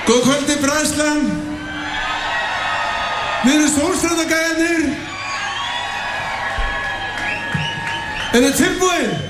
Góð kvöldi Bræðslan. Við erum Sólstrandagæjarnir. Er þið tilbúin?